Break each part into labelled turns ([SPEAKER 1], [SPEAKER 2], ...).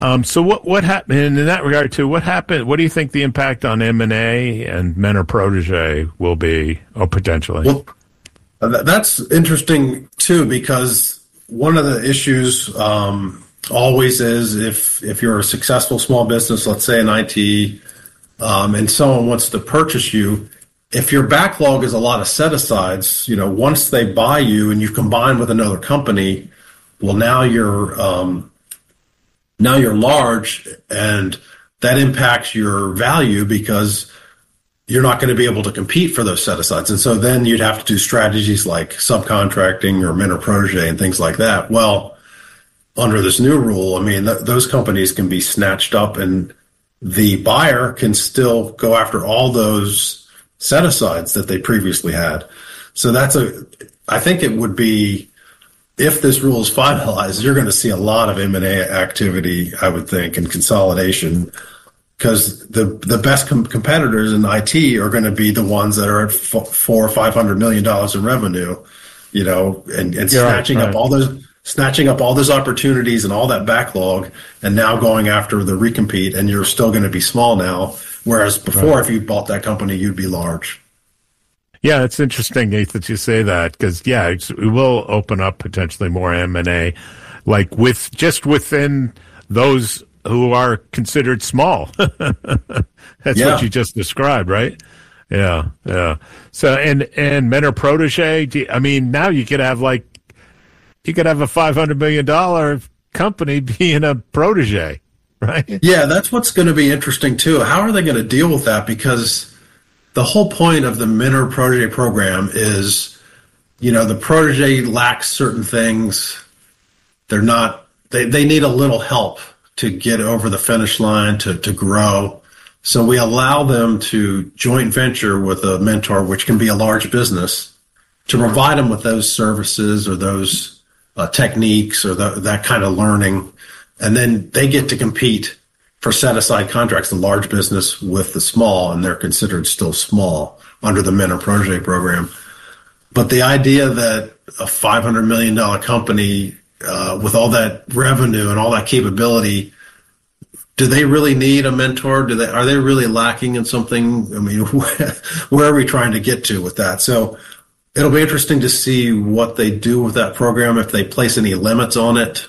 [SPEAKER 1] So what happened in that regard too? What happened? What do you think the impact on M&A and mentor protege will be, or potentially?
[SPEAKER 2] Well, that's interesting too, because one of the issues always is if you're a successful small business, let's say in IT, and someone wants to purchase you, if your backlog is a lot of set-asides, once they buy you and you combine with another company, well, now you're large, and that impacts your value because you're not going to be able to compete for those set-asides. And so then you'd have to do strategies like subcontracting or mentor protege and things like that. Well, under this new rule, I mean, those companies can be snatched up, and the buyer can still go after all those set-asides that they previously had. So I think it would be, if this rule is finalized, you're going to see a lot of M&A activity, I would think, and consolidation, because the best competitors in IT are going to be the ones that are at $400 or $500 million in revenue, and snatching up all those opportunities and all that backlog, and now going after the recompete, and you're still going to be small now, whereas before, if you bought that company, you'd be large.
[SPEAKER 1] Yeah, it's interesting, Nate, that you say that, because it will open up potentially more M&A, like within those who are considered small. That's what you just described, right? Yeah. So and mentor protege. Now you could have a $500 million company being a protege, right?
[SPEAKER 2] Yeah, that's what's going to be interesting too. How are they going to deal with that? Because the whole point of the mentor protege program is, the protege lacks certain things. They need a little help to get over the finish line, to grow. So we allow them to joint venture with a mentor, which can be a large business, to provide them with those services or those techniques or that kind of learning. And then they get to compete for set-aside contracts, the large business with the small, and they're considered still small under the mentor protege program. But the idea that a $500 million company with all that revenue and all that capability, do they really need a mentor? Are they really lacking in something? I mean, where are we trying to get to with that? So it'll be interesting to see what they do with that program, if they place any limits on it.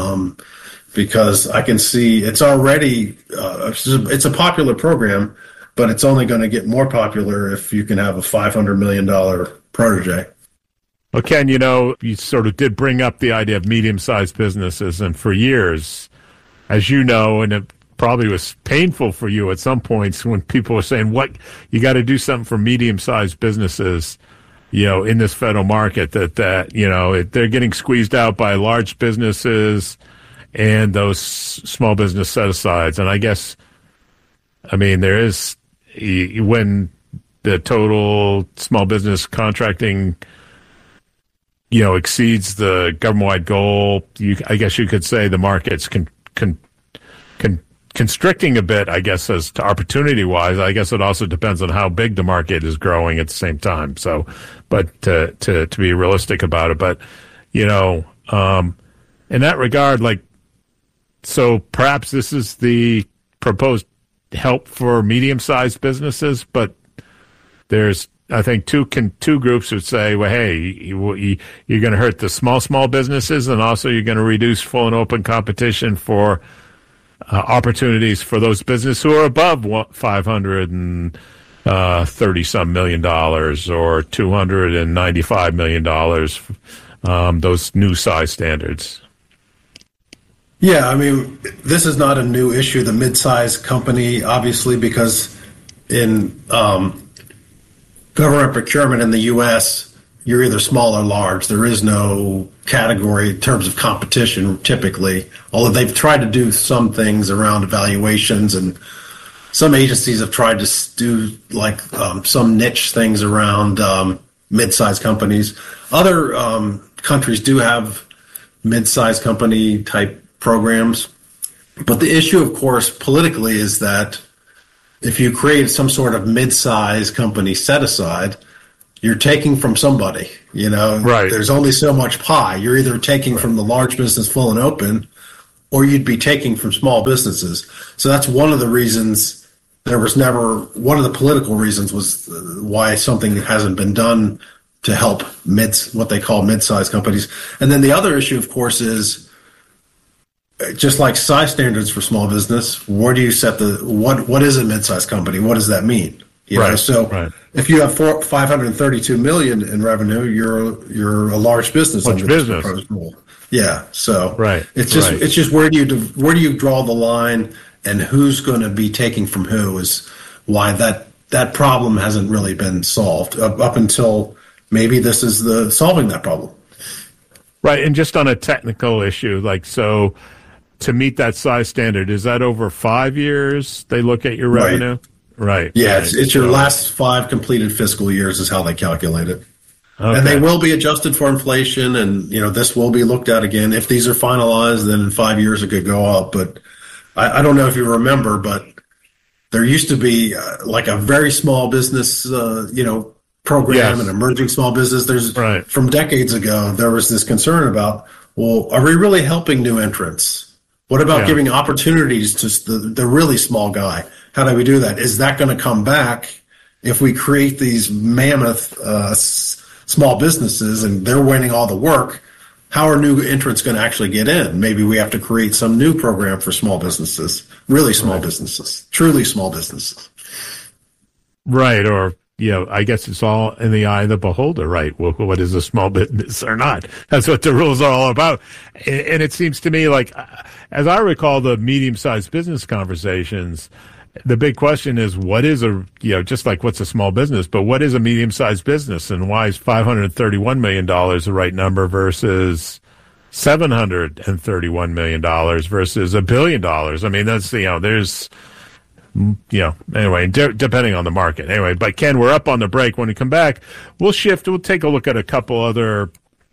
[SPEAKER 2] Because I can see it's already it's a popular program, but it's only going to get more popular if you can have a $500 million protege.
[SPEAKER 1] Well, Ken, you sort of did bring up the idea of medium-sized businesses, and for years, as you know, and it probably was painful for you at some points when people were saying, "What, you got to do something for medium-sized businesses." In this federal market, that they're getting squeezed out by large businesses and those small business set-asides. And I guess, there is, when the total small business contracting, exceeds the government-wide goal, I guess you could say the market's constricting a bit, I guess, as to opportunity-wise. I guess it also depends on how big the market is growing at the same time. So, but to be realistic about it, but, in that regard, so perhaps this is the proposed help for medium-sized businesses, but there's, I think, two groups would say, well, hey, you're going to hurt the small businesses, and also you're going to reduce full and open competition for opportunities for those businesses who are above $530-some million or $295 million, those new size standards.
[SPEAKER 2] Yeah, this is not a new issue, the mid-size company, obviously, because in government procurement in the U.S., you're either small or large. There is no category in terms of competition, typically, although they've tried to do some things around evaluations, and some agencies have tried to do some niche things around mid-size companies. Other countries do have mid-size company type programs. But the issue, of course, politically is that if you create some sort of mid-size company set-aside, you're taking from somebody,
[SPEAKER 1] Right.
[SPEAKER 2] There's only so much pie. You're either taking from the large business full and open, or you'd be taking from small businesses. So that's one of the reasons there was never, one of the political reasons was why something hasn't been done to help what they call mid-sized companies. And then the other issue, of course, is just like size standards for small business, where do you set what is a mid-sized company? What does that mean? You know, so if you have 532 million in revenue, you're a large business under this proposed rule. Yeah. So it's just where do you draw the line, and who's going to be taking from who is why that problem hasn't really been solved up until maybe this is solving that problem.
[SPEAKER 1] Right. And just on a technical issue, like, so to meet that size standard, is that over 5 years they look at your revenue? Right.
[SPEAKER 2] Yeah, it's your last 5 completed fiscal years is how they calculate it. Okay. And they will be adjusted for inflation, and this will be looked at again. If these are finalized, then in 5 years it could go up. But I don't know if you remember, but there used to be like a very small business, program, an emerging small business. From decades ago, there was this concern about, well, are we really helping new entrants? What about giving opportunities to the really small guy? How do we do that? Is that going to come back if we create these mammoth small businesses and they're winning all the work? How are new entrants going to actually get in? Maybe we have to create some new program for small businesses, really small businesses, truly small businesses.
[SPEAKER 1] Right. Or, I guess it's all in the eye of the beholder, right? Well, what is a small business or not? That's what the rules are all about. And it seems to me like, as I recall the medium-sized business conversations, the big question is, what is just like what's a small business, but what is a medium-sized business, and why is $531 million the right number versus $731 million versus $1 billion? I mean, that's, there's, anyway, depending on the market. Anyway, but Ken, we're up on the break. When we come back, we'll take a look at a couple other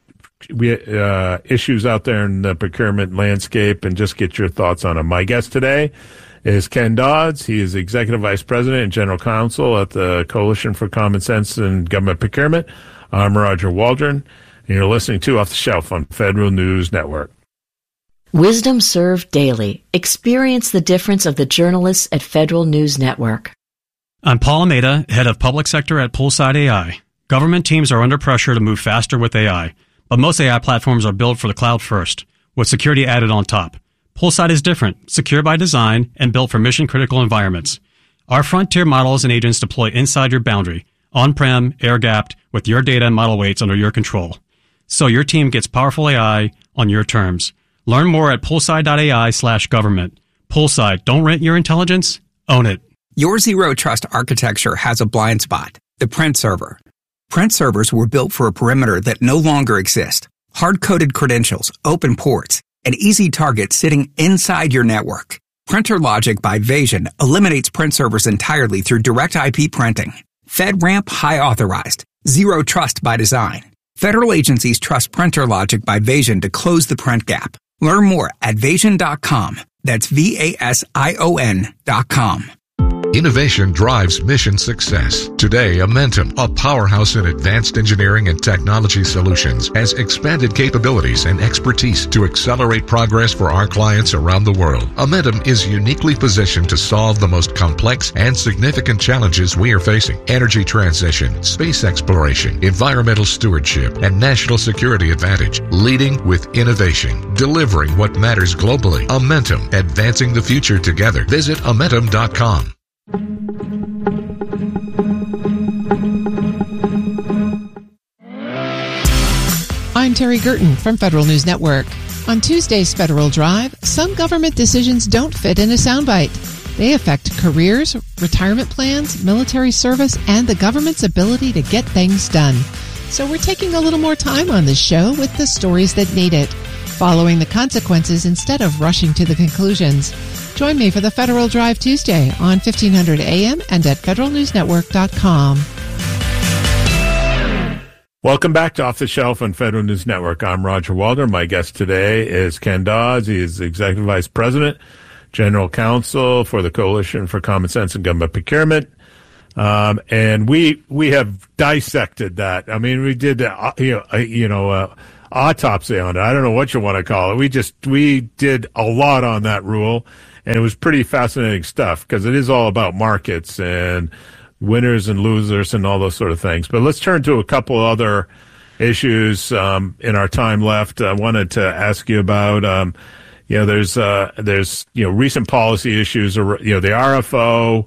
[SPEAKER 1] issues out there in the procurement landscape and just get your thoughts on them. My guest today is Ken Dodds. He is Executive Vice President and General Counsel at the Coalition for Common Sense in Government Procurement. I'm Roger Waldron, and you're listening to Off the Shelf on Federal News Network.
[SPEAKER 3] Wisdom served daily. Experience the difference of the journalists at Federal News Network.
[SPEAKER 4] I'm Paul Almeida, Head of Public Sector at Poolside AI. Government teams are under pressure to move faster with AI, but most AI platforms are built for the cloud first, with security added on top. Poolside is different, secure by design, and built for mission-critical environments. Our frontier models and agents deploy inside your boundary, on-prem, air-gapped, with your data and model weights under your control. So your team gets powerful AI on your terms. Learn more at poolside.ai/government. Poolside, don't rent your intelligence, own it.
[SPEAKER 5] Your Zero Trust architecture has a blind spot, the print server. Print servers were built for a perimeter that no longer exists. Hard-coded credentials, open ports, and easy targets sitting inside your network. Printer Logic by Vasion eliminates print servers entirely through direct IP printing. FedRAMP High Authorized. Zero Trust by design. Federal agencies trust Printer Logic by Vasion to close the print gap. Learn more at vasion.com. That's VASION.com.
[SPEAKER 6] Innovation drives mission success. Today, Amentum, a powerhouse in advanced engineering and technology solutions, has expanded capabilities and expertise to accelerate progress for our clients around the world. Amentum is uniquely positioned to solve the most complex and significant challenges we are facing: energy transition, space exploration, environmental stewardship, and national security advantage. Leading with innovation, delivering what matters globally. Amentum, advancing the future together. Visit Amentum.com.
[SPEAKER 7] I'm Terry Gerton from Federal News Network. On Tuesday's Federal Drive, some government decisions don't fit in a soundbite. They affect careers, retirement plans, military service, and the government's ability to get things done. So we're taking a little more time on this show with the stories that need it, following the consequences instead of rushing to the conclusions. Join me for the Federal Drive Tuesday on 1500 AM and at federalnewsnetwork.com.
[SPEAKER 1] Welcome back to Off the Shelf on Federal News Network. I'm Roger Waldron. My guest today is Ken Dodds. He is Executive Vice President, General Counsel for the Coalition for Common Sense and Government Procurement. And we have dissected that. I mean, we did, autopsy on it. I don't know what you want to call it. We did a lot on that rule, and it was pretty fascinating stuff because it is all about markets and winners and losers and all those sort of things. But let's turn to a couple other issues in our time left. I wanted to ask you about, there's recent policy issues, the RFO,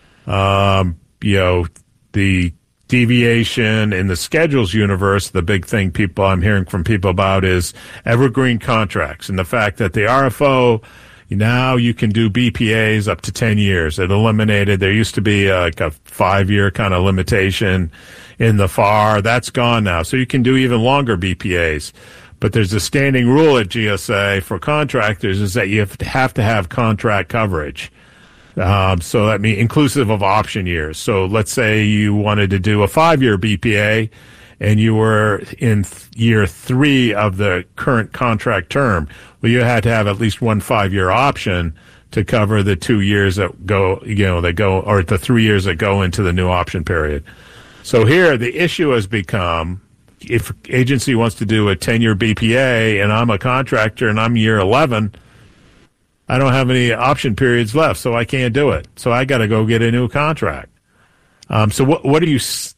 [SPEAKER 1] the deviation in the schedules universe. The big thing I'm hearing from people about is evergreen contracts and the fact that the RFO, now you can do BPAs up to 10 years. It eliminated, there used to be like a 5-year kind of limitation in the FAR. That's gone now. So you can do even longer BPAs. But there's a standing rule at GSA for contractors is that you have to have contract coverage. So that means inclusive of option years. So let's say you wanted to do a 5-year BPA and you were in year 3 of the current contract term. Well, you had to have at least one 5-year option to cover the 2 years that go, or the 3 years that go into the new option period. So here the issue has become, if agency wants to do a 10-year BPA and I'm a contractor and I'm year 11, I don't have any option periods left, so I can't do it. So I got to go get a new contract. So what do you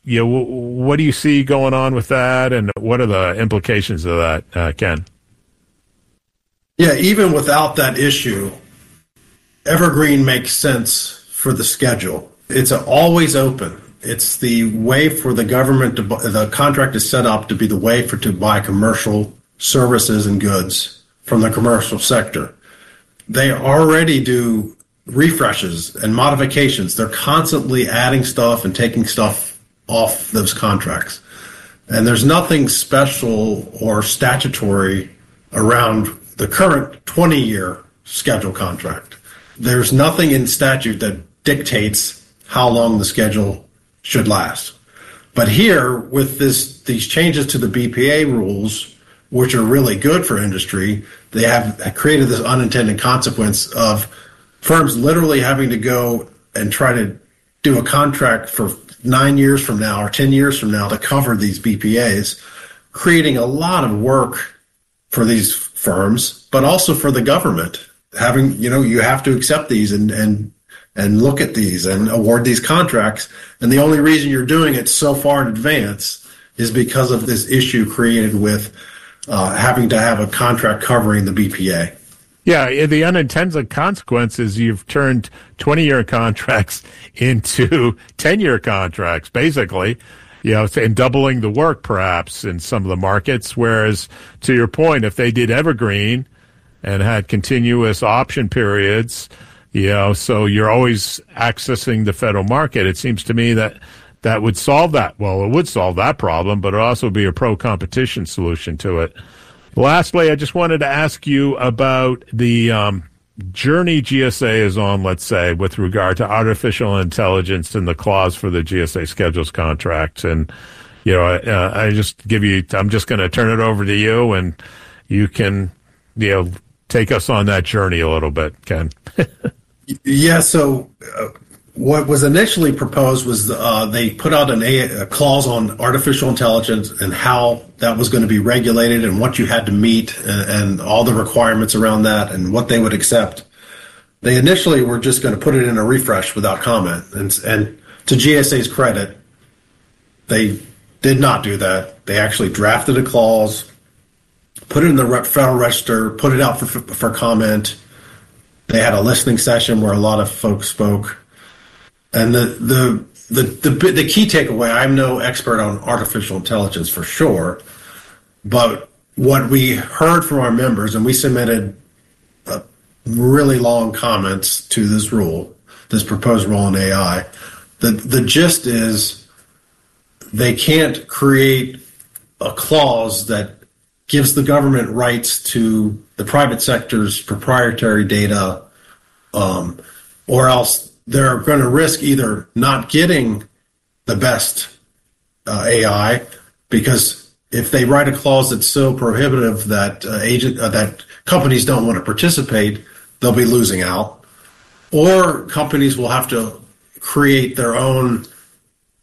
[SPEAKER 1] see going on with that, and what are the implications of that, Ken?
[SPEAKER 2] Yeah, even without that issue, evergreen makes sense for the schedule. It's always open. It's the way for the government the contract is set up to be the way to buy commercial services and goods from the commercial sector. They already do refreshes and modifications. They're constantly adding stuff and taking stuff off those contracts. And there's nothing special or statutory around the current 20-year schedule contract. There's nothing in statute that dictates how long the schedule should last. But here, with these changes to the BPA rules, which are really good for industry, they have created this unintended consequence of firms literally having to go and try to do a contract for 9 years from now or 10 years from now to cover these BPAs, creating a lot of work for these firms, but also for the government. You have to accept these and look at these and award these contracts. And the only reason you're doing it so far in advance is because of this issue created with having to have a contract covering the BPA.
[SPEAKER 1] Yeah, the unintended consequence is you've turned 20-year contracts into 10-year contracts, basically, and doubling the work perhaps in some of the markets. Whereas, to your point, if they did evergreen and had continuous option periods, so you're always accessing the federal market, it seems to me that would solve that. Well, it would solve that problem, but it would also be a pro-competition solution to it. Lastly, I just wanted to ask you about the journey GSA is on, let's say, with regard to artificial intelligence and the clause for the GSA schedules contracts. And, I'm just going to turn it over to you, and you can, take us on that journey a little bit, Ken.
[SPEAKER 2] Yeah, so what was initially proposed was they put out a clause on artificial intelligence and how that was going to be regulated and what you had to meet and all the requirements around that and what they would accept. They initially were just going to put it in a refresh without comment. And to GSA's credit, they did not do that. They actually drafted a clause, put it in the Federal Register, put it out for comment. They had a listening session where a lot of folks spoke. And the key takeaway, I'm no expert on artificial intelligence for sure, but what we heard from our members, and we submitted really long comments to this proposed rule in AI, the gist is they can't create a clause that gives the government rights to the private sector's proprietary data, or else they're going to risk either not getting the best AI, because if they write a clause that's so prohibitive that that companies don't want to participate, they'll be losing out, or companies will have to create their own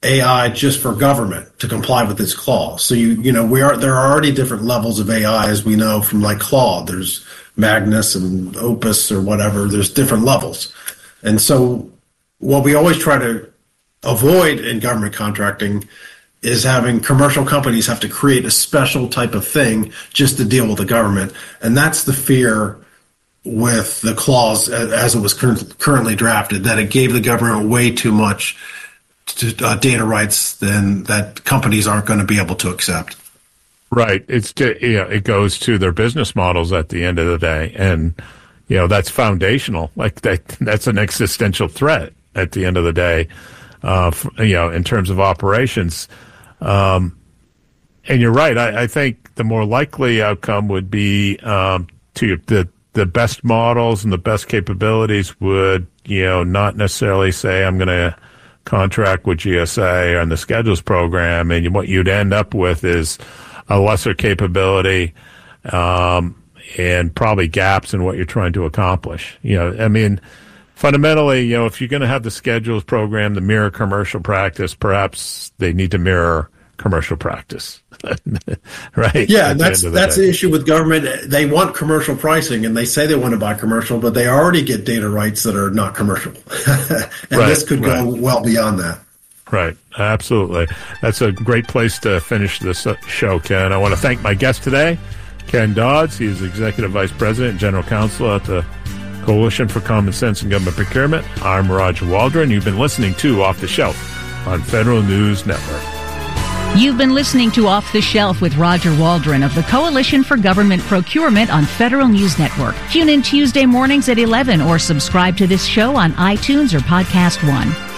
[SPEAKER 2] AI just for government to comply with this clause. So there are already different levels of AI, as we know from like Claude. There's Magnus and Opus or whatever. There's different levels. And so what we always try to avoid in government contracting is having commercial companies have to create a special type of thing just to deal with the government. And that's the fear with the clause as it was currently drafted, that it gave the government way too much data rights than that companies aren't going to be able to accept.
[SPEAKER 1] Right. It goes to their business models at the end of the day. And, that's foundational. Like that's an existential threat at the end of the day, in terms of operations. And you're right. I think the more likely outcome would be to the best models and the best capabilities would, not necessarily say I'm going to contract with GSA on the schedules program, and what you'd end up with is a lesser capability and probably gaps in what you're trying to accomplish. Fundamentally, if you're going to have the schedules program to mirror commercial practice, perhaps they need to mirror commercial practice, right?
[SPEAKER 2] Yeah, that's the issue with government. They want commercial pricing, and they say they want to buy commercial, but they already get data rights that are not commercial. And this could go well beyond that.
[SPEAKER 1] Right, absolutely. That's a great place to finish this show, Ken. I want to thank my guest today, Ken Dodds. He is Executive Vice President and General Counsel at the Coalition for Common Sense in Government Procurement. I'm Roger Waldron. You've been listening to Off the Shelf on Federal News Network.
[SPEAKER 8] You've been listening to Off the Shelf with Roger Waldron of the Coalition for Government Procurement on Federal News Network. Tune in Tuesday mornings at 11 or subscribe to this show on iTunes or Podcast One.